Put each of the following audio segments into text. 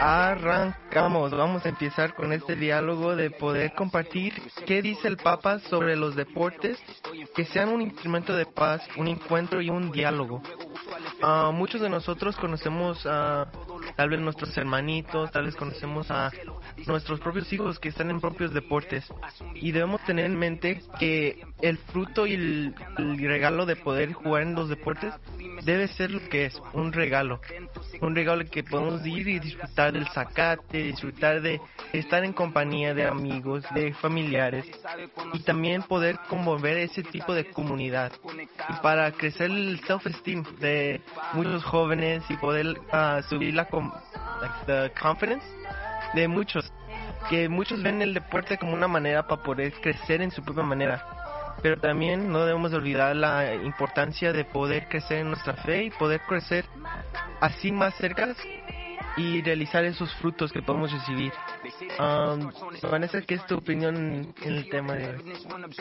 Arrancamos, vamos a empezar con este diálogo de poder compartir qué dice el Papa sobre los deportes, que sean un instrumento de paz, un encuentro y un diálogo. Muchos de nosotros conocemos a tal vez nuestros hermanitos, tal vez conocemos a nuestros propios hijos que están en propios deportes y debemos tener en mente que el fruto y el regalo de poder jugar en los deportes debe ser lo que es, un regalo que podemos ir y disfrutar del zacate, disfrutar de estar en compañía de amigos, de familiares y también poder conmover ese tipo de comunidad y para crecer el self-esteem de muchos jóvenes y poder subir the confidence de muchos, que muchos ven el deporte como una manera para poder crecer en su propia manera. Pero también no debemos olvidar la importancia de poder crecer en nuestra fe y poder crecer así más cerca y realizar esos frutos que podemos recibir. Vanessa, ¿qué es tu opinión en el tema de hoy?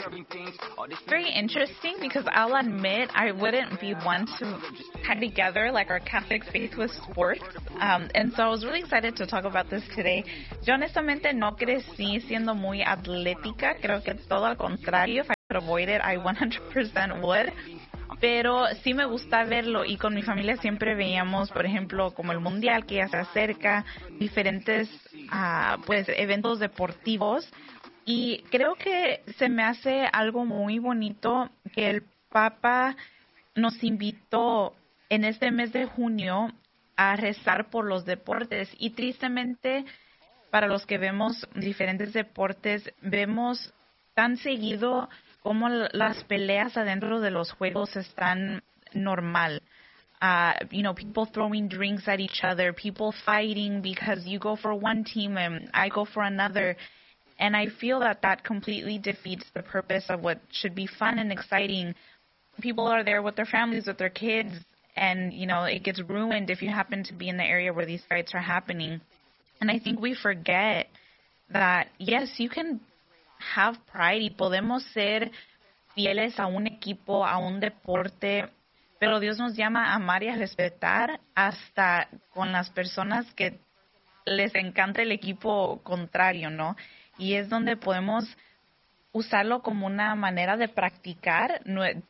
Very interesting because I'll admit I wouldn't be one to tie together like our Catholic faith with sports. And so I was really excited to talk about this today. Yo honestamente no crecí siendo muy atlética. Creo que todo al contrario. If I could avoid it, I 100% would. Pero sí me gusta verlo y con mi familia siempre veíamos, por ejemplo, como el mundial que ya se acerca, diferentes pues eventos deportivos y creo que se me hace algo muy bonito que el Papa nos invitó en este mes de junio a rezar por los deportes y tristemente para los que vemos diferentes deportes vemos tan seguido como las peleas adentro de los juegos están normal. People throwing drinks at each other, people fighting because you go for one team and I go for another. And I feel that completely defeats the purpose of what should be fun and exciting. People are there with their families, with their kids, and, it gets ruined if you happen to be in the area where these fights are happening. And I think we forget that, yes, you can have pride y podemos ser fieles a un equipo, a un deporte, pero Dios nos llama a amar y a respetar hasta con las personas que les encanta el equipo contrario, ¿no? Y es donde podemos usarlo como una manera de practicar,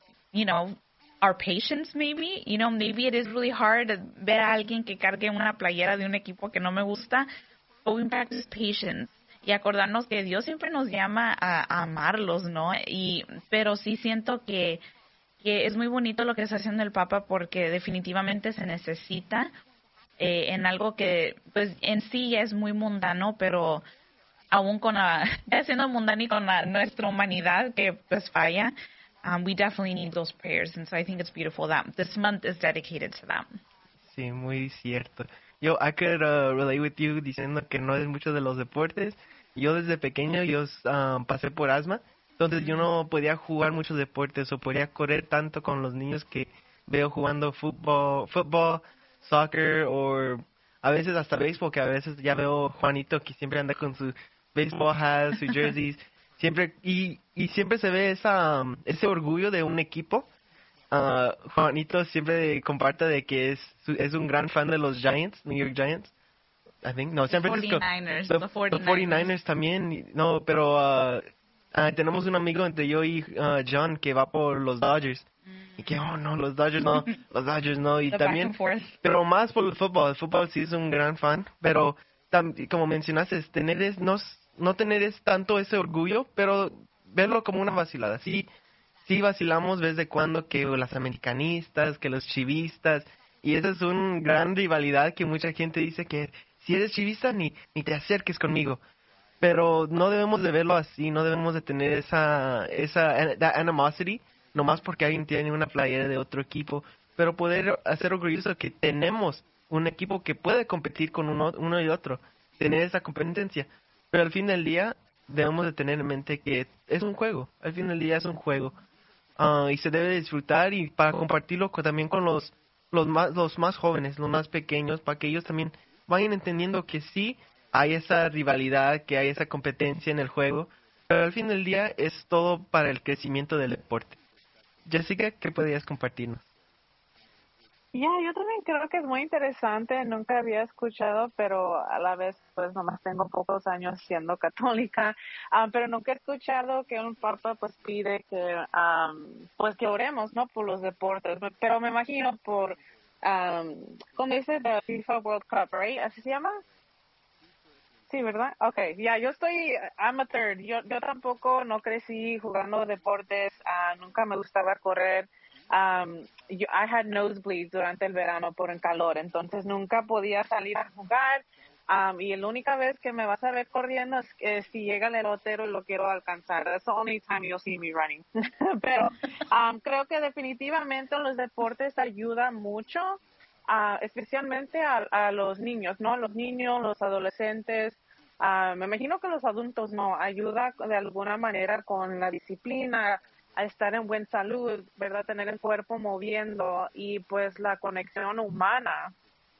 our patience maybe, maybe it is really hard ver a alguien que cargue una playera de un equipo que no me gusta, but we practice patience. Y acordarnos que Dios siempre nos llama a amarlos, ¿no? Pero sí siento que es muy bonito lo que está haciendo el Papa porque definitivamente se necesita en algo que, pues, en sí ya es muy mundano, pero aún ya siendo mundano y con nuestra humanidad que, pues, falla, we definitely need those prayers. And so I think it's beautiful that this month is dedicated to that. Sí, muy cierto. I could relate with you diciendo que no es mucho de los deportes. Yo desde pequeño, pasé por asma, entonces yo no podía jugar muchos deportes o podía correr tanto con los niños que veo jugando fútbol, soccer o a veces hasta béisbol, que a veces ya veo Juanito que siempre anda con su baseball hat, sus jerseys, siempre y siempre se ve ese orgullo de un equipo. Juanito siempre comparte de que es un gran fan de los Giants, New York Giants. I think, no, San Francisco. 49ers, The 49ers también, no, pero tenemos un amigo entre yo y John que va por los Dodgers. Y que, no, los Dodgers no, y The también, back and forth. pero más por el fútbol sí es un gran fan, pero como mencionaste, no tener tanto ese orgullo, pero verlo como una vacilada. Sí vacilamos vez de cuando que las americanistas, que los chivistas, y esa es una gran rivalidad que mucha gente dice que si eres chivista ni te acerques conmigo. Pero no debemos de verlo así, no debemos de tener esa that animosity, nomás porque alguien tiene una playera de otro equipo, pero poder hacer orgulloso que tenemos un equipo que puede competir con uno y otro, tener esa competencia. Pero al fin del día debemos de tener en mente que es un juego, al fin del día es un juego. Y se debe disfrutar y para compartirlo también con los más jóvenes, los más pequeños, para que ellos también vayan entendiendo que sí hay esa rivalidad, que hay esa competencia en el juego, pero al fin del día es todo para el crecimiento del deporte. Jessica, ¿qué podrías compartirnos? Ya, yo también creo que es muy interesante, nunca había escuchado, pero a la vez pues nomás tengo pocos años siendo católica, pero nunca he escuchado que un papa pues pide que pues que oremos, ¿no? Por los deportes, pero me imagino por, ¿cómo dice? The FIFA World Cup, right? ¿Así se llama? Sí, ¿verdad? Okay, ya, yo estoy, I'm a third. Yo tampoco no crecí jugando deportes, nunca me gustaba correr. I had nosebleeds durante el verano por el calor, entonces nunca podía salir a jugar. Y la única vez que me vas a ver corriendo es que si llega el elotero y lo quiero alcanzar. That's the only time you'll see me running. Pero creo que definitivamente los deportes ayudan mucho, especialmente a los niños, ¿no? Los niños, los adolescentes. Me imagino que los adultos no, ayuda de alguna manera con la disciplina, a estar en buena salud, ¿verdad? Tener el cuerpo moviendo y pues la conexión humana.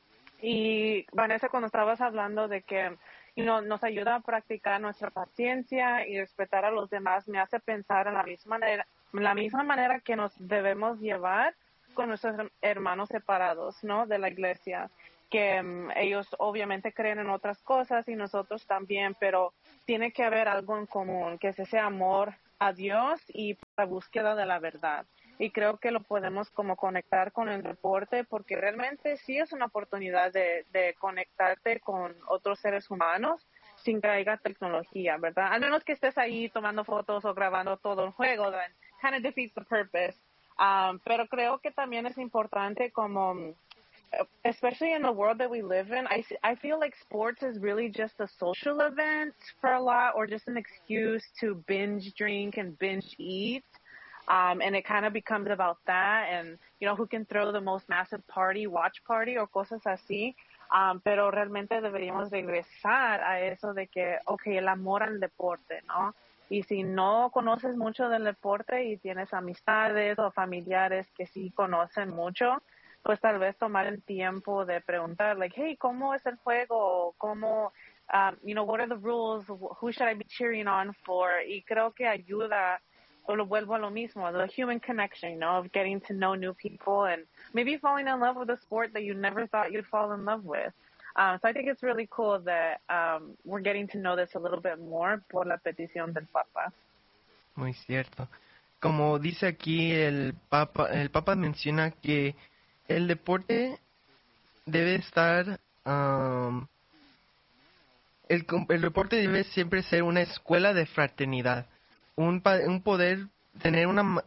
Y Vanessa, cuando estabas hablando de que nos ayuda a practicar nuestra paciencia y respetar a los demás, me hace pensar en la misma manera que nos debemos llevar con nuestros hermanos separados, ¿no? De la iglesia, que ellos obviamente creen en otras cosas y nosotros también, pero tiene que haber algo en común, que es ese amor a Dios y la búsqueda de la verdad. Y creo que lo podemos como conectar con el deporte porque realmente sí es una oportunidad de conectarte con otros seres humanos sin que haya tecnología, ¿verdad? Al menos que estés ahí tomando fotos o grabando todo el juego, then kind of defeats the purpose. Pero creo que también es importante como especially in the world that we live in, I feel like sports is really just a social event for a lot, or just an excuse to binge drink and binge eat. And it kind of becomes about that and, who can throw the most massive party, watch party o cosas así. Pero realmente deberíamos regresar a eso de que, okay, el amor al deporte, ¿no? Y si no conoces mucho del deporte y tienes amistades o familiares que sí conocen mucho, pues tal vez tomar el tiempo de preguntar, like, hey, ¿cómo es el juego? ¿Cómo, what are the rules? Who should I be cheering on for? Y creo que ayuda, o lo vuelvo a lo mismo, the human connection, of getting to know new people and maybe falling in love with a sport that you never thought you'd fall in love with. So I think it's really cool that we're getting to know this a little bit more por la petición del Papa. Muy cierto. Como dice aquí el Papa menciona que el deporte debe estar, el deporte debe siempre ser una escuela de fraternidad, un poder tener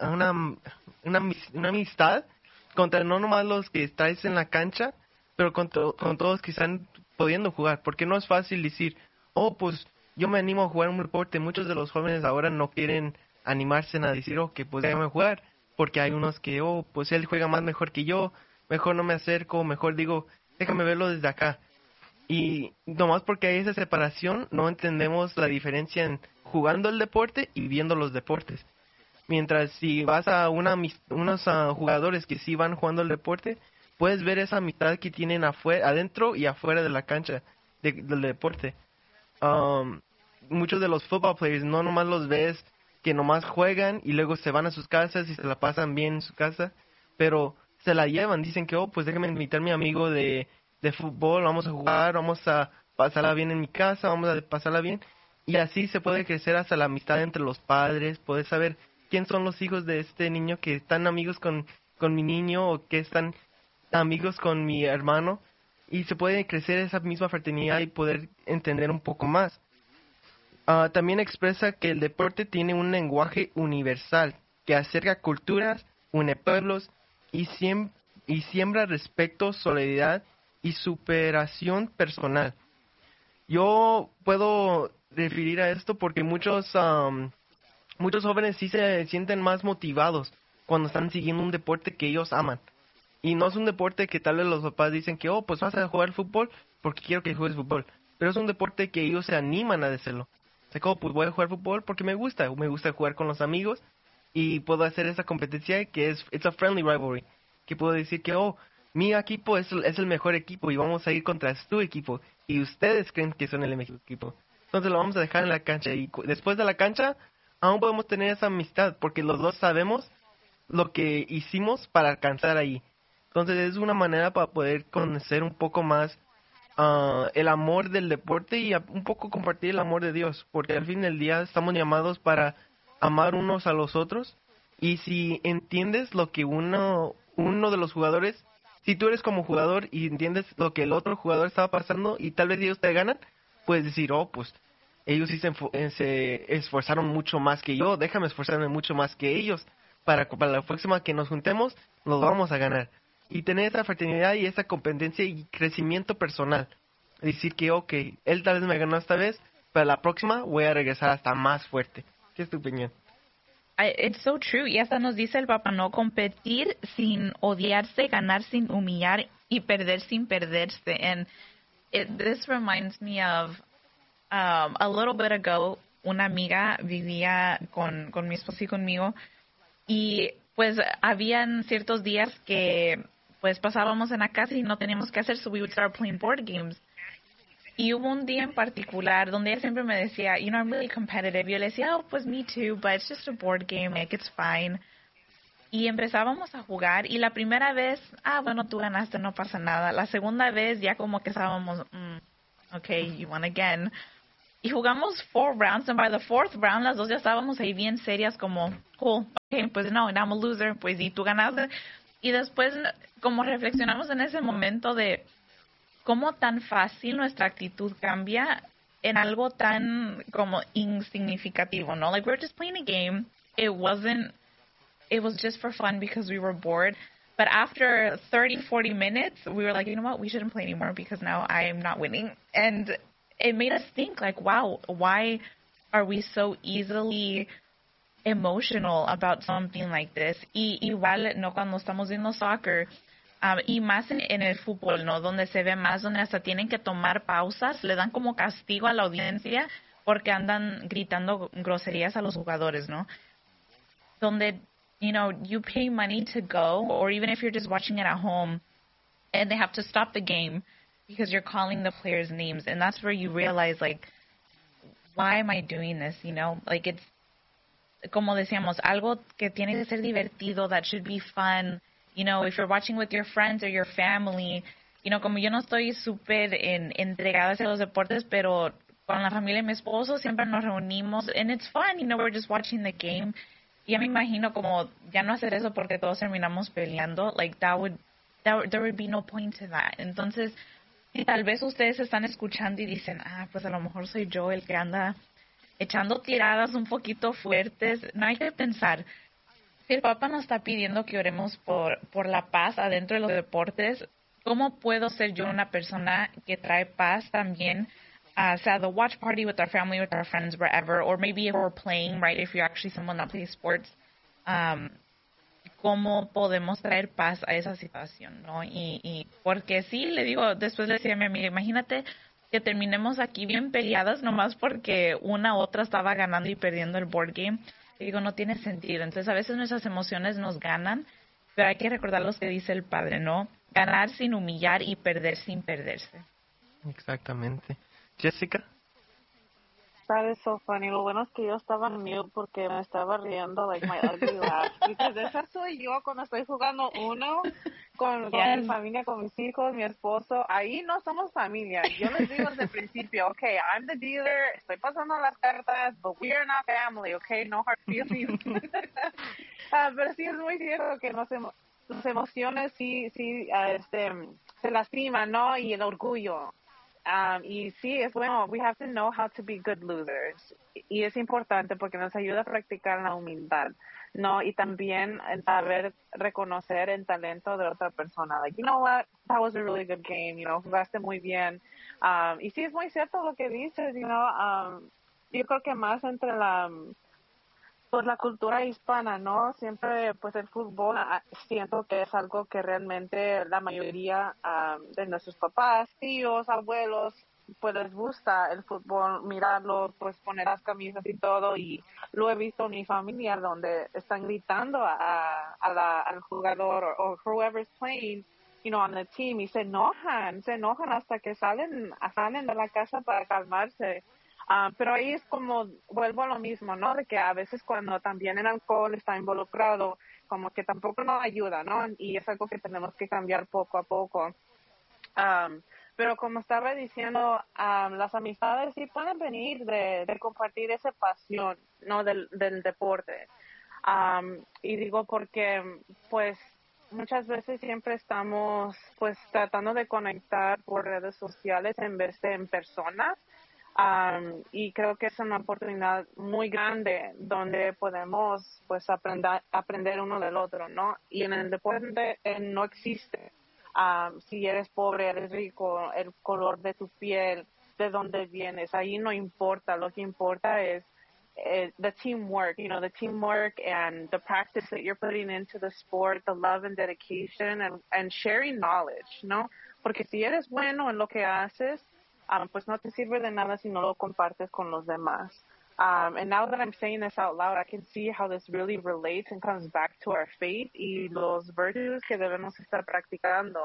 una amistad contra no nomás los que estáis en la cancha, pero con todos que están pudiendo jugar, porque no es fácil decir, oh, pues yo me animo a jugar un deporte. Muchos de los jóvenes ahora no quieren animarse a decir, oh, que pues déjame jugar, porque hay unos que, oh, pues él juega más mejor que yo, mejor no me acerco, mejor digo, déjame verlo desde acá. Y nomás porque hay esa separación, no entendemos la diferencia en jugando el deporte y viendo los deportes. Mientras si vas a unos jugadores que sí van jugando el deporte, puedes ver esa amistad que tienen adentro y afuera de la cancha del deporte. Um, Muchos de los football players no nomás los ves que nomás juegan y luego se van a sus casas y se la pasan bien en su casa, pero se la llevan, dicen que, oh, pues déjame invitar a mi amigo de fútbol, vamos a jugar, vamos a pasarla bien en mi casa, vamos a pasarla bien, y así se puede crecer hasta la amistad entre los padres, poder saber quién son los hijos de este niño que están amigos con mi niño o que están amigos con mi hermano, y se puede crecer esa misma fraternidad y poder entender un poco más. También expresa que el deporte tiene un lenguaje universal que acerca culturas, une pueblos y siembra respeto, solidaridad y superación personal. Yo puedo referir a esto porque muchos jóvenes sí se sienten más motivados cuando están siguiendo un deporte que ellos aman. Y no es un deporte que tal vez los papás dicen que, oh, pues vas a jugar fútbol porque quiero que juegues fútbol. Pero es un deporte que ellos se animan a hacerlo. O sea, como, pues voy a jugar fútbol porque me gusta jugar con los amigos y puedo hacer esa competencia que it's a friendly rivalry. Que puedo decir que, oh, mi equipo es el mejor equipo y vamos a ir contra tu equipo. Y ustedes creen que son el mejor equipo. Entonces lo vamos a dejar en la cancha y después de la cancha aún podemos tener esa amistad porque los dos sabemos lo que hicimos para alcanzar ahí. Entonces es una manera para poder conocer un poco más el amor del deporte y un poco compartir el amor de Dios, porque al fin del día estamos llamados para amar unos a los otros. Y si entiendes lo que uno de los jugadores, si tú eres como jugador y entiendes lo que el otro jugador estaba pasando y tal vez ellos te ganan, puedes decir, oh, pues ellos sí se esforzaron mucho más que yo, déjame esforzarme mucho más que ellos, para la próxima que nos juntemos, nos vamos a ganar. Y tener esa fraternidad y esa competencia y crecimiento personal. Decir que, ok, él tal vez me ganó esta vez, pero la próxima voy a regresar hasta más fuerte. ¿Qué es tu opinión? It's so true. Y hasta nos dice el Papa, no competir sin odiarse, ganar sin humillar y perder sin perderse. And this reminds me of a little bit ago, una amiga vivía con mi esposo y conmigo y pues habían ciertos días que pues pasábamos en la casa y no teníamos que hacer, so we would start playing board games. Y hubo un día en particular donde ella siempre me decía, you know, I'm really competitive. Yo le decía, oh, pues me too, but it's just a board game, like it's fine. Y empezábamos a jugar y la primera vez, bueno, tú ganaste, no pasa nada. La segunda vez ya como que estábamos, okay, you won again. Y jugamos 4 rounds, and by the 4th round las dos ya estábamos ahí bien serias como, cool, okay, pues no, I'm a loser, pues y tú ganaste. Y después como reflexionamos en ese momento de cómo tan fácil nuestra actitud cambia en algo tan como insignificativo, ¿no? Like, we're just playing a game. It was just for fun because we were bored. But after 30, 40 minutes, we were like, you know what? We shouldn't play anymore because now I am not winning. And it made us think, like, wow, why are we so easily emotional about something like this? Y igual, no, cuando estamos viendo soccer, y más en el fútbol, ¿no? Donde se ve más, donde hasta tienen que tomar pausas, le dan como castigo a la audiencia porque andan gritando groserías a los jugadores, ¿no? Donde, you know, you pay money to go, or even if you're just watching it at home, and they have to stop the game because you're calling the players' names, and that's where you realize, like, why am I doing this, you know? Like, it's, como decíamos, algo que tiene que ser divertido, that should be fun. You know, if you're watching with your friends or your family, you know, como yo no estoy súper entregada hacia los deportes, pero con la familia y mi esposo siempre nos reunimos, and it's fun, you know, we're just watching the game. Ya me imagino como ya no hacer eso porque todos terminamos peleando, like there would be no point to that. Entonces, si tal vez ustedes están escuchando y dicen, pues a lo mejor soy yo el que anda echando tiradas un poquito fuertes, no hay que pensar. Si el Papa nos está pidiendo que oremos por la paz adentro de los deportes, ¿cómo puedo ser yo una persona que trae paz también? Sea the watch party with our family, with our friends, wherever, or maybe if we're playing, right, if you're actually someone that plays sports, ¿cómo podemos traer paz a esa situación, no? Y porque sí, le digo, después le decía a mi amiga, imagínate que terminemos aquí bien peleadas nomás porque una u otra estaba ganando y perdiendo el board game. Digo, no tiene sentido. Entonces, a veces nuestras emociones nos ganan, pero hay que recordar lo que dice el Padre, ¿no? Ganar sin humillar y perder sin perderse. Exactamente. Jessica. That is so funny. Lo bueno es que yo estaba en mute porque me estaba riendo, like my ugly laugh. Because esa soy yo cuando estoy jugando uno con mi familia, con mis hijos, mi esposo. Ahí no somos familia. Yo les digo desde el principio, okay, I'm the dealer, estoy pasando las cartas, but we are not family, okay? No hard feelings. Pero sí es muy cierto que nos emociones sí, se lastiman, ¿no? Y el orgullo. Y sí, es bueno, we have to know how to be good losers. Y es importante porque nos ayuda a practicar la humildad, ¿no? Y también el saber reconocer el talento de otra persona. Like, you know what, that was a really good game, you know, jugaste muy bien. Y sí, es muy cierto lo que dices, you know. Yo creo que más entre pues la cultura hispana, ¿no? Siempre, pues el fútbol, siento que es algo que realmente la mayoría de nuestros papás, tíos, abuelos, pues les gusta el fútbol, mirarlo, pues poner las camisas y todo, y lo he visto en mi familia donde están gritando al jugador o whoever's playing, you know, on the team, y se enojan hasta que salen de la casa para calmarse. Pero ahí es como, vuelvo a lo mismo, ¿no? De que a veces cuando también el alcohol está involucrado, como que tampoco nos ayuda, ¿no? Y es algo que tenemos que cambiar poco a poco. Um, pero como estaba diciendo, las amistades sí pueden venir de compartir esa pasión, ¿no? Del deporte. Y digo porque, pues, muchas veces siempre estamos, pues, tratando de conectar por redes sociales en vez de en persona. Y creo que es una oportunidad muy grande donde podemos, pues, aprender uno del otro, ¿no? Y en el deporte no existe. Si eres pobre, eres rico, el color de tu piel, de dónde vienes, ahí no importa. Lo que importa es the teamwork, the teamwork and the practice that you're putting into the sport, the love and dedication and sharing knowledge, ¿no? Porque si eres bueno en lo que haces, pues no te sirve de nada si no lo compartes con los demás. And now that I'm saying this out loud, I can see how this really relates and comes back to our faith y los virtues que debemos estar practicando.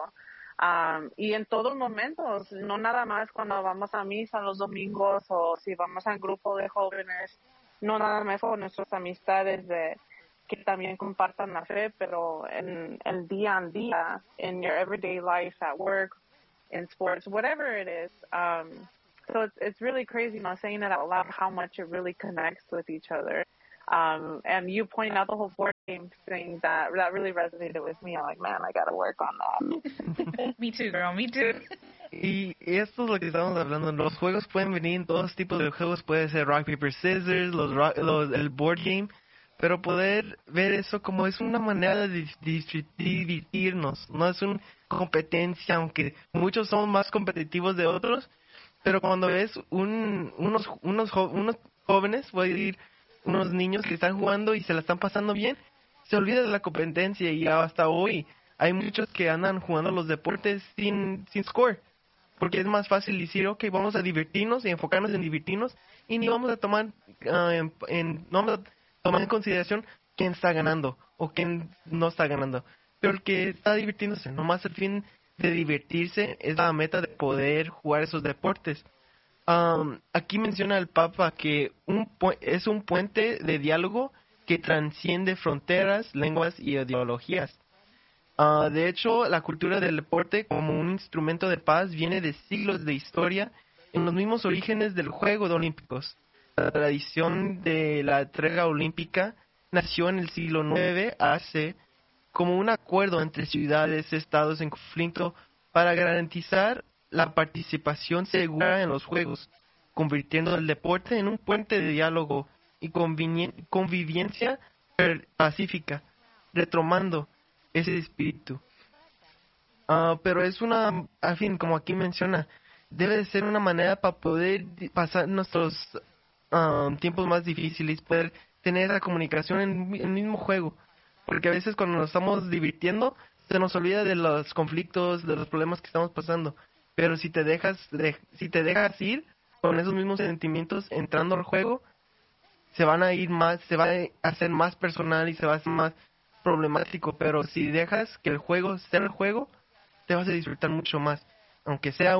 Y en todos momentos, no nada más cuando vamos a misa los domingos o si vamos a un grupo de jóvenes, no nada más con nuestras amistades que también compartan la fe, pero en el día a día, in your everyday life, at work, in sports, whatever it is. So it's really crazy, saying it out loud, how much it really connects with each other. And you pointing out the whole board game thing that really resonated with me. I'm like, man, I got to work on that. Me too, girl. Me too. Y esto es lo que estamos hablando. Los juegos pueden venir en todos tipos de juegos. Puede ser rock, paper, scissors, el board game. Pero poder ver eso como es una manera de divertirnos. No es una competencia, aunque muchos son más competitivos de otros. Pero cuando ves unos jóvenes, voy a decir, unos niños que están jugando y se la están pasando bien, se olvida de la competencia. Y hasta hoy hay muchos que andan jugando los deportes sin score. Porque es más fácil decir, ok, vamos a divertirnos y enfocarnos en divertirnos y ni vamos a tomar no vamos a tomar en consideración quién está ganando o quién no está ganando. Pero el que está divirtiéndose, nomás el fin de divertirse es la meta de poder jugar esos deportes. Aquí menciona el Papa que es un puente de diálogo que transciende fronteras, lenguas y ideologías. De hecho, la cultura del deporte como un instrumento de paz viene de siglos de historia en los mismos orígenes del Juegos Olímpicos. La tradición de la entrega olímpica nació en el siglo IX AC como un acuerdo entre ciudades, estados en conflicto para garantizar la participación segura en los Juegos, convirtiendo el deporte en un puente de diálogo y convivencia pacífica, retomando ese espíritu. Pero es al fin, como aquí menciona, debe de ser una manera para poder pasar nuestros tiempos más difíciles, poder tener la comunicación en el mismo juego, porque a veces cuando nos estamos divirtiendo se nos olvida de los conflictos, de los problemas que estamos pasando, pero si te dejas ir con esos mismos sentimientos entrando al juego, se van a ir más, se va a hacer más personal y se va a hacer más problemático. Pero si dejas que el juego sea el juego, te vas a disfrutar mucho más, aunque sea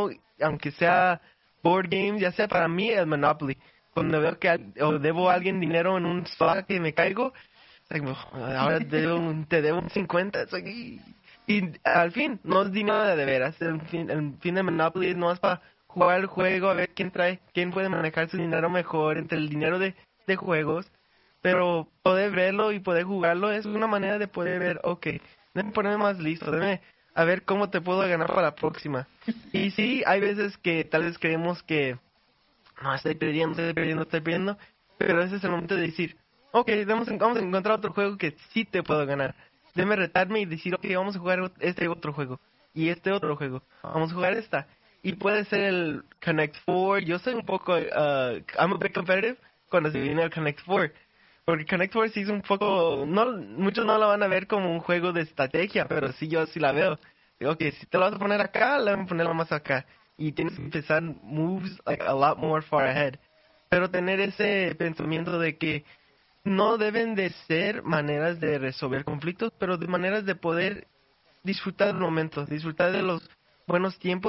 board games, ya sea para mí el Monopoly. Cuando veo que debo a alguien dinero en un slot que me caigo, ahora te debo un 50. Y al fin, no es dinero de veras. El fin de Monopoly es nomás para jugar el juego, a ver quién puede manejar su dinero mejor entre el dinero de juegos. Pero poder verlo y poder jugarlo es una manera de poder ver, ok, déjame ponerme más listo, déjame a ver cómo te puedo ganar para la próxima. Y sí, hay veces que tal vez creemos que no, estoy perdiendo, pero ese es el momento de decir, ok, vamos a encontrar otro juego que sí te puedo ganar. Déjame retarme y decir, ok, vamos a jugar este otro juego y este otro juego, vamos a jugar esta. Y puede ser el Connect 4, yo soy un poco, I'm a bit competitive cuando se viene el Connect 4. Porque Connect 4 sí es un poco, muchos no la van a ver como un juego de estrategia, pero sí yo sí la veo. Digo, ok, si te lo vas a poner acá, le voy a ponerlo más acá. Y tienes que empezar moves like a lot more far ahead. Pero tener ese pensamiento de que no deben de ser maneras de resolver conflictos, pero de maneras de poder disfrutar del momento, disfrutar de los buenos tiempos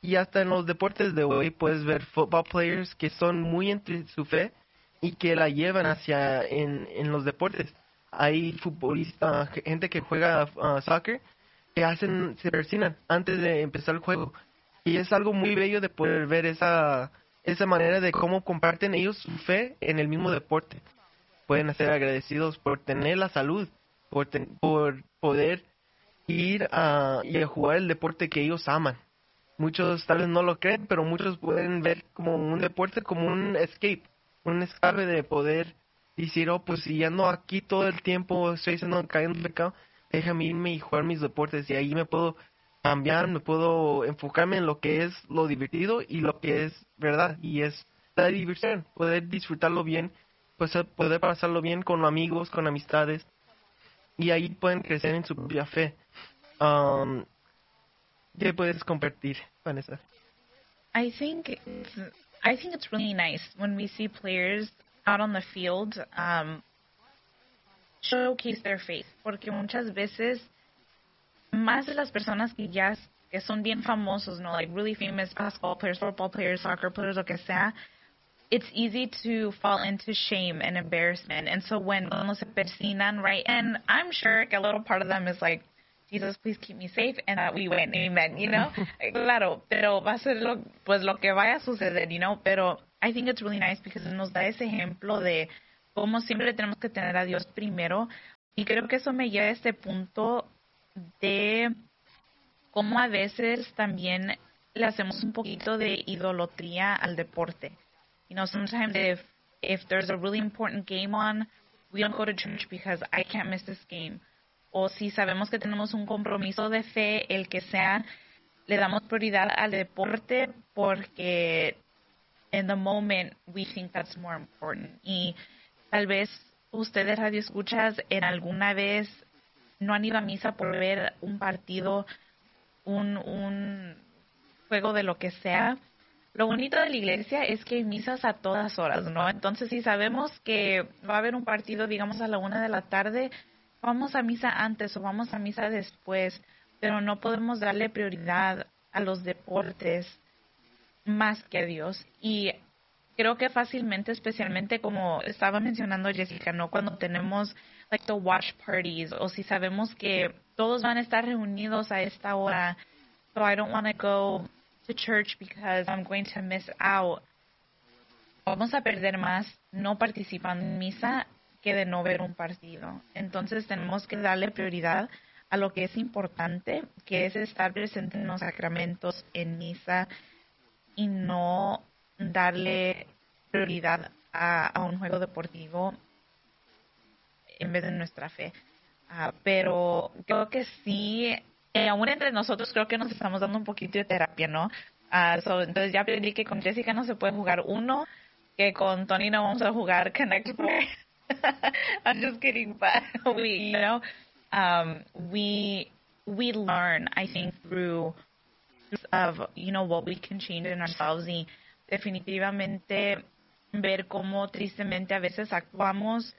Y hasta en los deportes de hoy puedes ver football players que son muy entre su fe y que la llevan hacia en los deportes. Hay futbolistas, gente que juega soccer, que se persignan antes de empezar el juego. Y es algo muy bello de poder ver esa manera de cómo comparten ellos su fe en el mismo deporte. Pueden ser agradecidos por tener la salud, por poder ir y a jugar el deporte que ellos aman. Muchos tal vez no lo creen, pero muchos pueden ver como un deporte, como un escape, un escape de poder decir, oh, pues si ando aquí todo el tiempo, estoy cayendo en pecado, déjame irme y jugar mis deportes y ahí me puedo cambiar, me puedo enfocarme en lo que es lo divertido y lo que es verdad, y es la diversión, poder disfrutarlo bien, pues poder pasarlo bien con amigos, con amistades, y ahí pueden crecer en su propia fe. Um, ¿Qué puedes compartir, Vanessa? I think it's really nice when we see players out on the field showcase their faith, porque muchas veces más de las personas que son bien famosos, no, like really famous basketball players, football players, soccer players, lo que sea, it's easy to fall into shame and embarrassment. And so when cuando se persinan, right, and I'm sure que a little part of them is like, Jesus, please keep me safe, and that we win, amen, you know? Claro, pero va a ser lo que vaya a suceder, you know? Pero I think it's really nice because nos da ese ejemplo de cómo siempre tenemos que tener a Dios primero. Y creo que eso me lleva a este punto de cómo a veces también le hacemos un poquito de idolatría al deporte. You know, sometimes if there's a really important game on, we don't go to church because I can't miss this game. O si sabemos que tenemos un compromiso de fe, el que sea, le damos prioridad al deporte porque in the moment we think that's more important. Y tal vez ustedes radioescuchas en alguna vez no han ido a misa por ver un partido, un juego de lo que sea. Lo bonito de la iglesia es que hay misas a todas horas, ¿no? Entonces, si sabemos que va a haber un partido, digamos, a la 1 de la tarde, vamos a misa antes o vamos a misa después, pero no podemos darle prioridad a los deportes más que a Dios. Y creo que fácilmente, especialmente como estaba mencionando Jessica, ¿no? Cuando tenemos like the watch parties o si sabemos que todos van a estar reunidos a esta hora, so I don't want to go to church because I'm going to miss out. Vamos a perder más no participando en misa que de no ver un partido. Entonces tenemos que darle prioridad a lo que es importante, que es estar presente en los sacramentos, en misa, y no darle prioridad a un juego deportivo en vez de nuestra fe. Pero creo que sí, aún entre nosotros creo que nos estamos dando un poquito de terapia, ¿no? Entonces ya aprendí que con Jessica no se puede jugar uno, que con Tony no vamos a jugar Connect Four. I'm just kidding, but we learn, I think, through of what we can change in ourselves, y definitivamente ver cómo tristemente a veces actuamos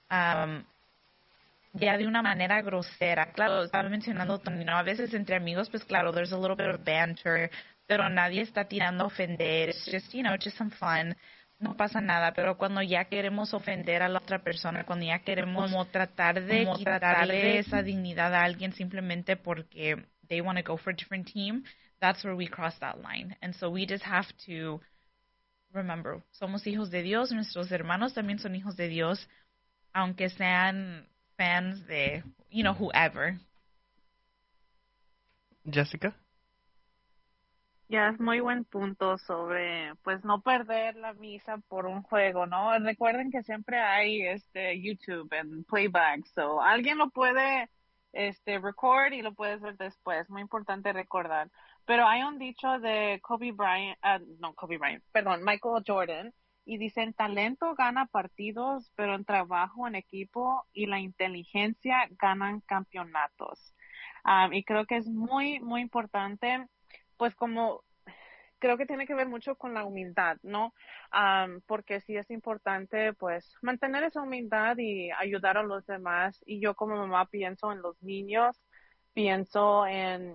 ya de una manera grosera. Claro, estaba mencionando Tony, ¿no? A veces entre amigos, pues claro, there's a little bit of banter, pero nadie está tirando a ofender. It's just, just some fun. No pasa nada, pero cuando ya queremos ofender a la otra persona, cuando ya queremos como tratar de quitarle esa dignidad a alguien simplemente porque they want to go for a different team, that's where we cross that line. And so we just have to remember, somos hijos de Dios, nuestros hermanos también son hijos de Dios, aunque sean fans de, whoever. Jessica? Ya es muy buen punto sobre, pues, no perder la misa por un juego, ¿no? Recuerden que siempre hay YouTube en playback, so alguien lo puede record y lo puedes ver después. Muy importante recordar. Pero hay un dicho de Michael Jordan, y dicen, talento gana partidos, pero el trabajo en equipo y la inteligencia ganan campeonatos. Y creo que es muy, muy importante, pues como creo que tiene que ver mucho con la humildad, ¿no? Porque sí es importante, pues, mantener esa humildad y ayudar a los demás. Y yo como mamá pienso en los niños, pienso en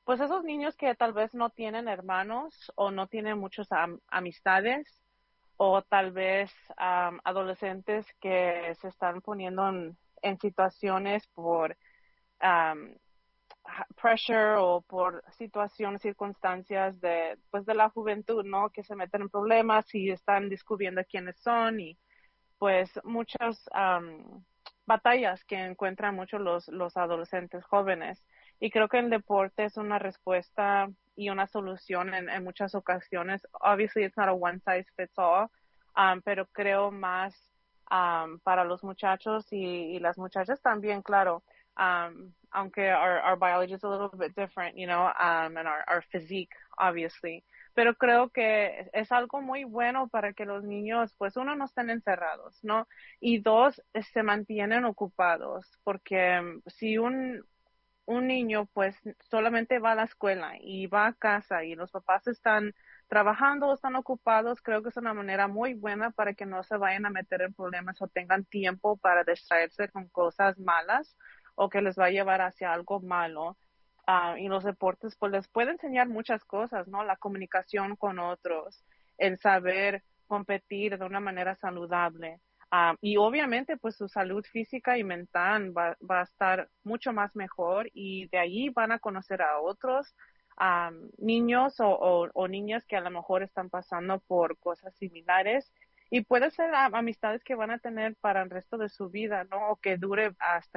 pues esos niños que tal vez no tienen hermanos o no tienen muchos amistades o tal vez adolescentes que se están poniendo en situaciones por um, pressure o por situaciones, circunstancias de, pues de la juventud, ¿no? Que se meten en problemas y están descubriendo quiénes son y pues muchas batallas que encuentran muchos los adolescentes jóvenes. Y creo que el deporte es una respuesta y una solución en muchas ocasiones. Obviously, it's not a one size fits all, pero creo más para los muchachos y las muchachas también, claro. Aunque our biology is a little bit different, you know, and our physique, obviously. Pero creo que es algo muy bueno para que los niños, pues uno, no estén encerrados, ¿no? Y dos, se mantienen ocupados, porque si un niño pues solamente va a la escuela y va a casa y los papás están trabajando o están ocupados, creo que es una manera muy buena para que no se vayan a meter en problemas o tengan tiempo para distraerse con cosas malas o que les va a llevar hacia algo malo. Y los deportes pues les puede enseñar muchas cosas, ¿no? La comunicación con otros, el saber competir de una manera saludable. Y obviamente, pues su salud física y mental va a estar mucho más mejor y de ahí van a conocer a otros niños o niñas que a lo mejor están pasando por cosas similares y puede ser amistades que van a tener para el resto de su vida, ¿no? O que dure hasta